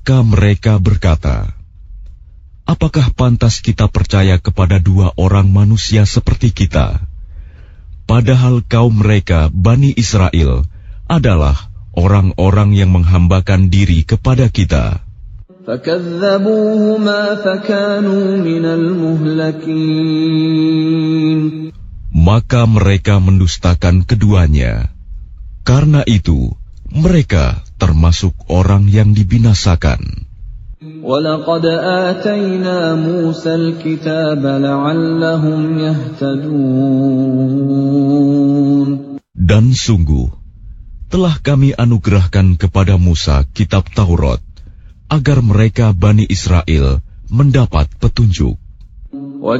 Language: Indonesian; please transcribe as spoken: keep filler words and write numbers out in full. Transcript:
Maka mereka berkata, apakah pantas kita percaya kepada dua orang manusia seperti kita, padahal kaum mereka, Bani Israel, adalah orang-orang yang menghambakan diri kepada kita. Maka mereka mendustakan keduanya. Karena itu, mereka termasuk orang yang dibinasakan. وَلَقَدْ آتَيْنَا مُوسَى الْكِتَابَ لَعَلَّهُمْ يَهْتَدُونَ. Dan sungguh, telah kami anugerahkan kepada Musa kitab Taurat, agar mereka Bani Israel mendapat petunjuk.